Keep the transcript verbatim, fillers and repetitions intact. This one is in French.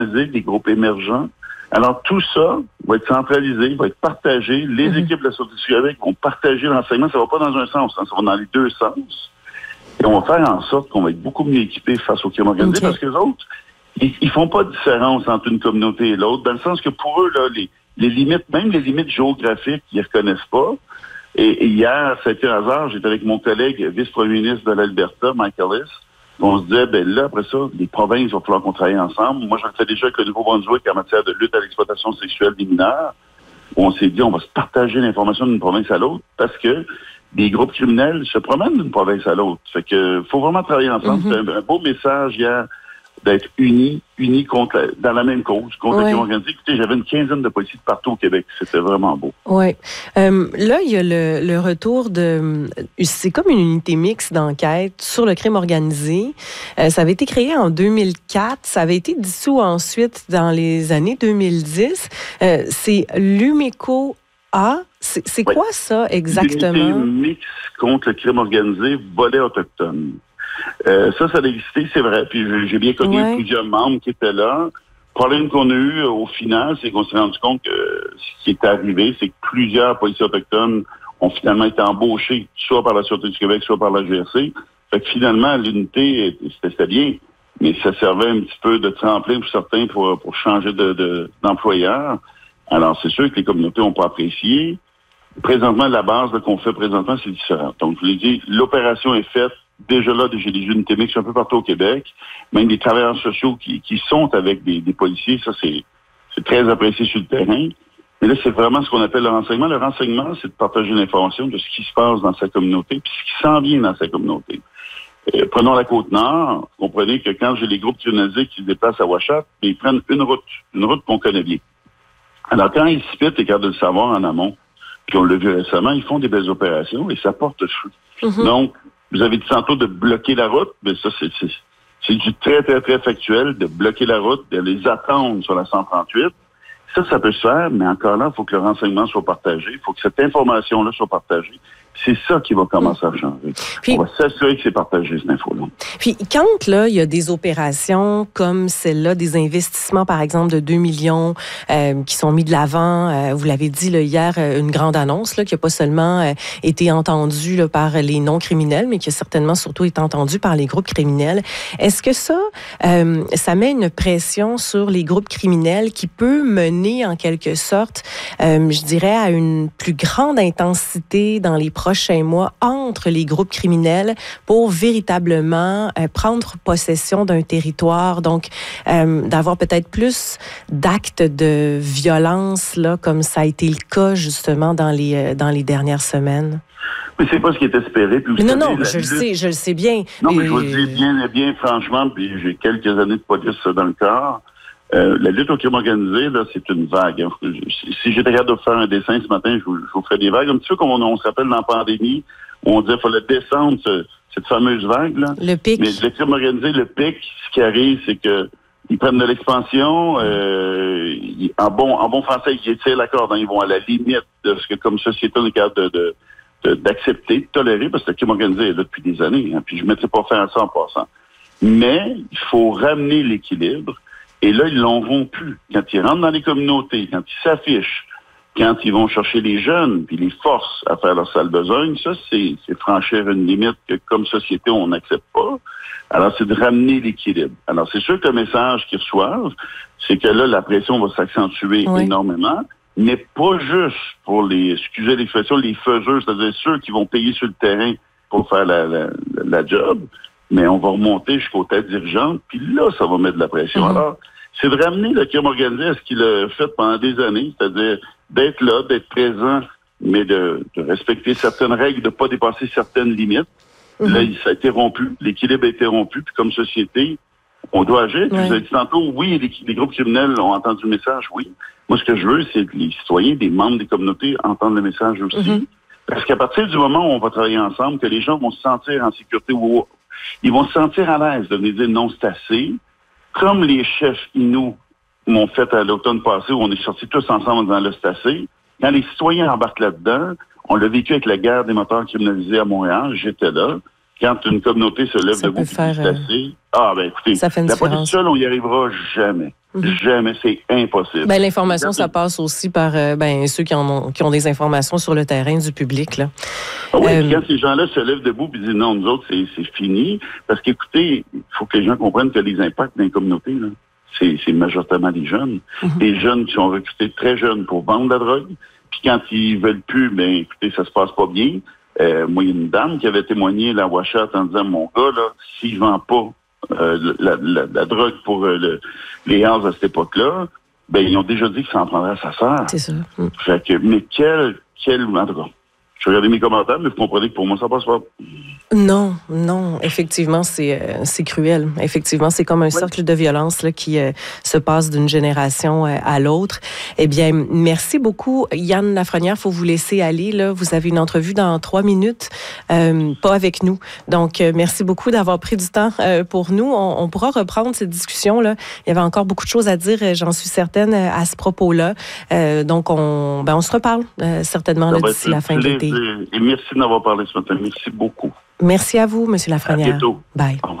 des groupes émergents. Alors, tout ça va être centralisé, va être partagé. Les mm-hmm. équipes de la Sûreté du Québec vont partager l'enseignement. Ça va pas dans un sens, hein, ça va dans les deux sens. Et on va faire en sorte qu'on va être beaucoup mieux équipés face aux crimes organisés okay. parce que les autres, ils, ils font pas de différence entre une communauté et l'autre, dans le sens que pour eux, là, les, les limites, même les limites géographiques, ils reconnaissent pas. Et, et hier, ça a été un hasard, j'étais avec mon collègue vice-premier ministre de l'Alberta, Mike Ellis. On se disait, ben là, après ça, les provinces, il va falloir qu'on travaille ensemble. Moi, je le fais déjà avec le Nouveau-Brunswick en matière de lutte à l'exploitation sexuelle des mineurs. On s'est dit, on va se partager l'information d'une province à l'autre parce que des groupes criminels se promènent d'une province à l'autre. Fait que faut vraiment travailler ensemble. Mm-hmm. C'est un, un beau message hier d'être unis, unis contre la, dans la même cause, contre ouais. le crime organisé. Écoutez, j'avais une quinzaine de policiers de partout au Québec. C'était vraiment beau. Oui. Euh, là, il y a le, le retour de... C'est comme une unité mixte d'enquête sur le crime organisé. Euh, ça avait été créé en deux mille quatre. Ça avait été dissous ensuite dans les années deux mille dix. Euh, c'est l'UMECO A. C'est, c'est oui. quoi ça exactement? L'unité mixte contre le crime organisé, volet autochtone. Euh, ça, ça a existé, c'est vrai. Puis j'ai bien connu ouais. plusieurs membres qui étaient là. Le problème qu'on a eu au final, c'est qu'on s'est rendu compte que ce qui est arrivé, c'est que plusieurs policiers autochtones ont finalement été embauchés, soit par la Sûreté du Québec, soit par la G R C. Fait que finalement, l'unité, c'était bien, mais ça servait un petit peu de tremplin pour certains pour, pour changer de, de, d'employeur. Alors, c'est sûr que les communautés n'ont pas apprécié. Présentement, la base là, qu'on fait présentement, c'est différent. Donc, je vous l'ai dit, l'opération est faite. Déjà là, j'ai des unités mixtes un peu partout au Québec. Même des travailleurs sociaux qui, qui sont avec des, des policiers, ça, c'est, c'est très apprécié sur le terrain. Mais là, c'est vraiment ce qu'on appelle le renseignement. Le renseignement, c'est de partager l'information de ce qui se passe dans sa communauté puis ce qui s'en vient dans sa communauté. Euh, prenons la Côte-Nord. Vous comprenez que quand j'ai les groupes criminalisés qui se déplacent à Ouachat, ils prennent une route, une route qu'on connaît bien. Alors, quand ils se pitent et quand de le savoir en amont, puis on l'a vu récemment, ils font des belles opérations et ça porte fruit. Mm-hmm. Donc, vous avez dit tantôt de bloquer la route, mais ça, c'est, c'est, c'est du très, très, très factuel, de bloquer la route, de les attendre sur la cent trente-huit. Ça, ça peut se faire, mais encore là, il faut que le renseignement soit partagé, il faut que cette information-là soit partagée. C'est ça qui va commencer à changer. Puis, on va s'assurer que c'est partagé, cette info-là. Puis, quand là, il y a des opérations comme celle-là, des investissements, par exemple, de deux millions euh, qui sont mis de l'avant, euh, vous l'avez dit là, hier, une grande annonce là, qui n'a pas seulement euh, été entendue là, par les non-criminels, mais qui a certainement surtout été entendue par les groupes criminels. Est-ce que ça, euh, ça met une pression sur les groupes criminels qui peut mener, en quelque sorte, euh, je dirais, à une plus grande intensité dans les prochains mois entre les groupes criminels pour véritablement euh, prendre possession d'un territoire, donc euh, d'avoir peut-être plus d'actes de violence, là, comme ça a été le cas justement dans les, euh, dans les dernières semaines? Mais c'est pas ce qui est espéré. Puis vous non, savez, non, je lutte... le sais, je le sais bien. Non, mais et... je vous le dis bien, bien franchement, puis j'ai quelques années de police dans le corps. Euh, la lutte au crime organisé, là, c'est une vague. Hein. Si, si j'étais capable de faire un dessin ce matin, je vous, je vous ferais des vagues. Un petit peu comme on, on se rappelle dans la pandémie, où on disait qu'il fallait descendre ce, cette fameuse vague-là. Le pic. Mais le crime organisé, le pic, ce qui arrive, c'est que ils prennent de l'expansion. Euh, ils, en bon en bon français, ils étirent la corde. Hein, ils vont à la limite de ce que, comme société, on est capable de, de, de, d'accepter, de tolérer, parce que le crime organisé est là depuis des années. Hein, puis je ne mettrais pas faire ça en passant. Mais il faut ramener l'équilibre. Et là, ils l'ont rompu. Quand ils rentrent dans les communautés, quand ils s'affichent, quand ils vont chercher les jeunes, puis les forces à faire leur sale besogne, ça, c'est, c'est franchir une limite que, comme société, on n'accepte pas. Alors, c'est de ramener l'équilibre. Alors, c'est sûr que le message qu'ils reçoivent, c'est que là, la pression va s'accentuer oui. énormément, mais pas juste pour les, excusez l'expression, les faiseurs, c'est-à-dire ceux qui vont payer sur le terrain pour faire la, la, la job, mais on va remonter jusqu'aux têtes dirigeantes, puis là, ça va mettre de la pression. Mm-hmm. Alors, c'est de ramener le crime organisé à ce qu'il a fait pendant des années, c'est-à-dire d'être là, d'être présent, mais de, de respecter certaines règles, de ne pas dépasser certaines limites. Mm-hmm. Là, ça a été rompu, l'équilibre a été rompu, puis comme société, on doit agir. Puis ouais. Vous avez dit tantôt, oui, les, les groupes criminels ont entendu le message, oui. Moi, ce que je veux, c'est que les citoyens, des membres des communautés entendent le message aussi. Mm-hmm. Parce qu'à partir du moment où on va travailler ensemble, que les gens vont se sentir en sécurité, ou ils vont se sentir à l'aise de venir dire non, c'est assez. Comme les chefs Inuits m'ont fait à l'automne passé, où on est sortis tous ensemble en disant là, c'est assez. Quand les citoyens embarquent là-dedans, on l'a vécu avec la guerre des moteurs criminalisés à Montréal, j'étais là. Quand une communauté se lève ça debout, faire, c'est assez. Ah, ben écoutez, ça fait une la différence. police seule, on n'y arrivera jamais. Mm-hmm. Jamais, c'est impossible. Ben, l'information, ça passe aussi par euh, ben, ceux qui, en ont, qui ont des informations sur le terrain du public. Là. Ah oui, euh, quand ces gens-là se lèvent debout et disent non, nous autres, c'est, c'est fini. Parce qu'écoutez, il faut que les gens comprennent que les impacts dans les communautés, là, c'est, c'est majoritairement des jeunes. Mm-hmm. Des jeunes qui sont recrutés très jeunes pour vendre la drogue. Puis quand ils veulent plus, ben écoutez, ça se passe pas bien. Euh, moi, il y a une dame qui avait témoigné la Ouachat en disant, mon gars, là, s'il vend pas euh, la, la, la drogue pour euh, le, les Hells à cette époque-là, ben ils ont déjà dit que ça en prendrait à sa sœur. C'est ça. Mm. Fait que, mais quel, quel, en tout cas, je vais regarder mes commentaires, mais vous comprenez que pour moi, ça passe pas. Non, non, effectivement, c'est euh, c'est cruel. Effectivement, c'est comme un oui. cercle de violence là, qui euh, se passe d'une génération euh, à l'autre. Eh bien, merci beaucoup, Yann Lafrenière. Faut vous laisser aller. Là, vous avez une entrevue dans trois minutes, euh, pas avec nous. Donc, euh, merci beaucoup d'avoir pris du temps euh, pour nous. On, on pourra reprendre cette discussion là. Il y avait encore beaucoup de choses à dire, j'en suis certaine à ce propos-là. Euh, donc, on, ben, on se reparle euh, certainement là, d'ici la fin de l'été. Et merci d'avoir parlé ce matin. Merci beaucoup. Merci à vous, M. Lafrenière. À bientôt. Bye. Au revoir.